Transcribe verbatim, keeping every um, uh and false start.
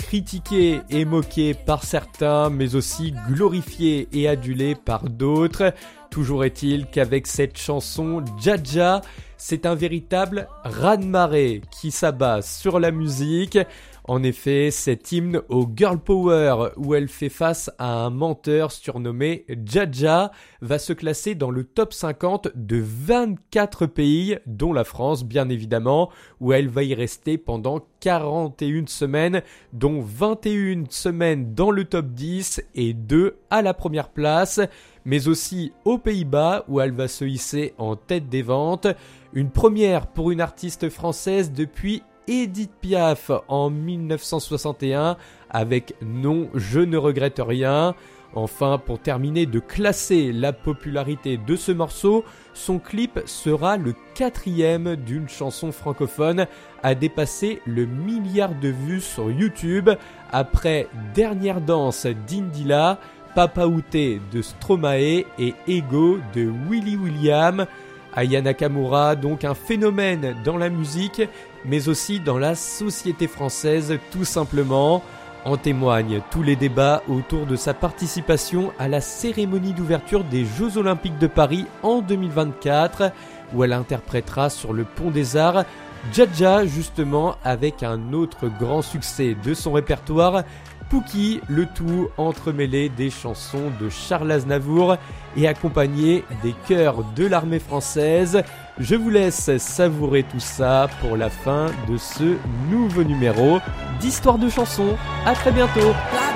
critiquée et moquée par certains, mais aussi glorifiée et adulée par d'autres. Toujours est-il qu'avec cette chanson, Dja Dja, c'est un véritable raz-de-marée qui s'abat sur la musique. En effet, cet hymne au girl power où elle fait face à un menteur surnommé Dja Dja va se classer dans le top cinquante de vingt-quatre pays, dont la France bien évidemment, où elle va y rester pendant quarante et une semaines, dont vingt et une semaines dans le top dix et deux à la première place, mais aussi aux Pays-Bas où elle va se hisser en tête des ventes. Une première pour une artiste française depuis Edith Piaf en dix-neuf cent soixante et un avec Non, je ne regrette rien. Enfin, pour terminer de classer la popularité de ce morceau, son clip sera le quatrième d'une chanson francophone à dépasser le milliard de vues sur YouTube après Dernière danse d'Indila, Papa Outé de Stromae et Ego de Willy William. Aya Nakamura, donc un phénomène dans la musique, mais aussi dans la société française tout simplement. En témoignent tous les débats autour de sa participation à la cérémonie d'ouverture des Jeux Olympiques de Paris en deux mille vingt-quatre, où elle interprétera sur le Pont des Arts Dja Dja, justement avec un autre grand succès de son répertoire, Pouki, le tout entremêlé des chansons de Charles Aznavour et accompagné des chœurs de l'armée française. Je vous laisse savourer tout ça pour la fin de ce nouveau numéro d'Histoire de chansons. À très bientôt.